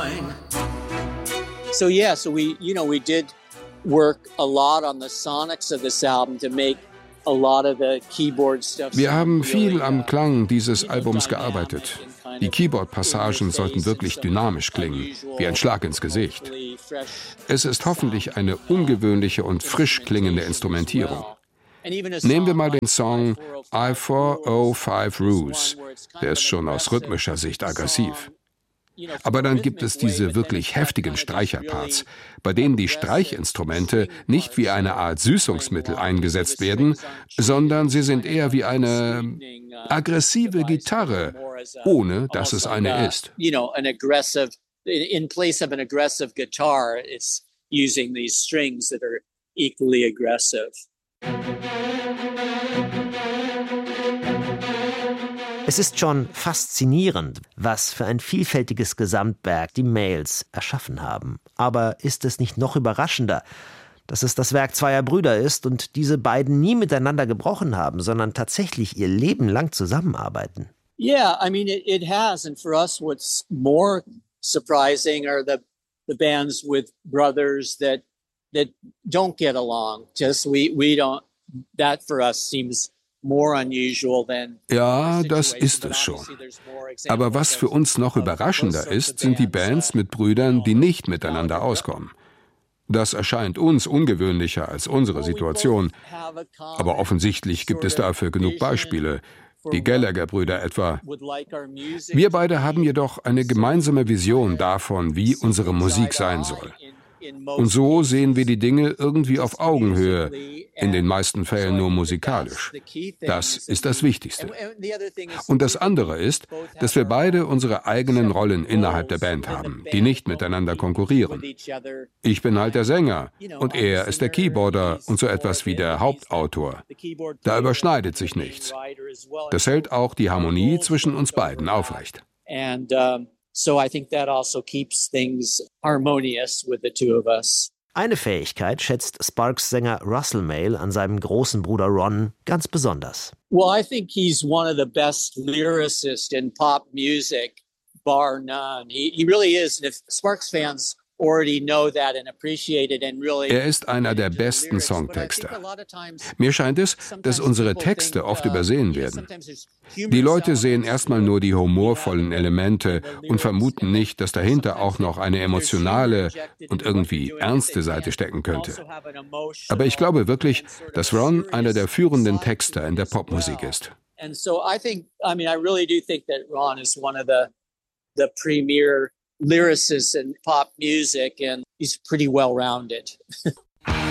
So we did work a lot on the sonics of this album to make a lot of the keyboard stuff. Wir haben viel am Klang dieses Albums gearbeitet. Die Keyboard-Passagen sollten wirklich dynamisch klingen, wie ein Schlag ins Gesicht. Es ist hoffentlich eine ungewöhnliche und frisch klingende Instrumentierung. Nehmen wir mal den Song I-405 Ruse. Der ist schon aus rhythmischer Sicht aggressiv. Aber dann gibt es diese wirklich heftigen Streicherparts, bei denen die Streichinstrumente nicht wie eine Art Süßungsmittel eingesetzt werden, sondern sie sind eher wie eine aggressive Gitarre, ohne dass es eine ist. In place of an aggressive guitar, it's using these strings that are equally aggressive. Es ist schon faszinierend, was für ein vielfältiges Gesamtwerk die Males erschaffen haben. Aber ist es nicht noch überraschender, dass es das Werk zweier Brüder ist und diese beiden nie miteinander gebrochen haben, sondern tatsächlich ihr Leben lang zusammenarbeiten? Yeah, I mean it has, and for us what's more surprising are the bands with brothers that don't get along. Just we don't, that for us seems more unusual than. Ja, das ist es schon. Aber was für uns noch überraschender ist, sind die Bands mit Brüdern, die nicht miteinander auskommen. Das erscheint uns ungewöhnlicher als unsere Situation. Aber offensichtlich gibt es dafür genug Beispiele. Die Gallagher-Brüder etwa. Wir beide haben jedoch eine gemeinsame Vision davon, wie unsere Musik sein soll. Und so sehen wir die Dinge irgendwie auf Augenhöhe, in den meisten Fällen nur musikalisch. Das ist das Wichtigste. Und das andere ist, dass wir beide unsere eigenen Rollen innerhalb der Band haben, die nicht miteinander konkurrieren. Ich bin halt der Sänger und er ist der Keyboarder und so etwas wie der Hauptautor. Da überschneidet sich nichts. Das hält auch die Harmonie zwischen uns beiden aufrecht. So I think that also keeps things harmonious with the two of us. Eine Fähigkeit schätzt Sparks-Sänger Russell Mael an seinem großen Bruder Ron ganz besonders. Well, I think he's one of the best lyricists in pop music, bar none. He really is. And if Sparks fans already know that and appreciate it and really. Er ist einer der besten Songtexter. Mir scheint es, dass unsere Texte oft übersehen werden. Die Leute sehen erstmal nur die humorvollen Elemente und vermuten nicht, dass dahinter auch noch eine emotionale und irgendwie ernste Seite stecken könnte. Aber ich glaube wirklich, dass Ron einer der führenden Texter in der Popmusik ist. And so I really do think that Ron is one of the premier lyricists in pop music, and he's pretty well-rounded.